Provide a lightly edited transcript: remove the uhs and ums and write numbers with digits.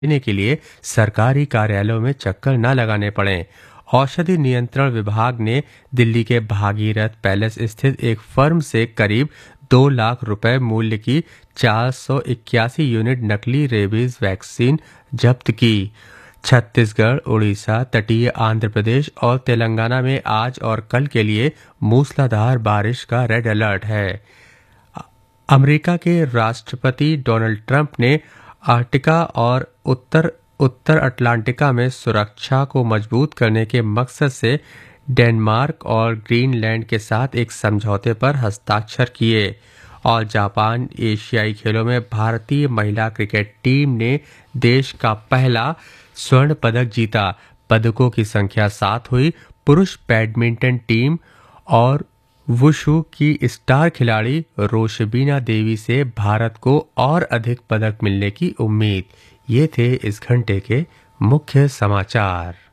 लेने के लिए सरकारी कार्यालयों में चक्कर न लगाने पड़े। औषधि नियंत्रण विभाग ने दिल्ली के भागीरथ पैलेस स्थित एक फर्म से करीब 2 लाख रुपए मूल्य की 481 यूनिट नकली रेबीज वैक्सीन जब्त की। छत्तीसगढ़, उड़ीसा, तटीय आंध्र प्रदेश और तेलंगाना में आज और कल के लिए मूसलाधार बारिश का रेड अलर्ट है। अमेरिका के राष्ट्रपति डोनाल्ड ट्रंप ने आर्कटिका और उत्तर अटलांटिका में सुरक्षा को मजबूत करने के मकसद से डेनमार्क और ग्रीनलैंड के साथ एक समझौते पर हस्ताक्षर किए। और जापान एशियाई खेलों में भारतीय महिला क्रिकेट टीम ने देश का पहला स्वर्ण पदक जीता। पदकों की संख्या 7 हुई। पुरुष बैडमिंटन टीम और वुशु की स्टार खिलाड़ी रोशबीना देवी से भारत को और अधिक पदक मिलने की उम्मीद। ये थे इस घंटे के मुख्य समाचार।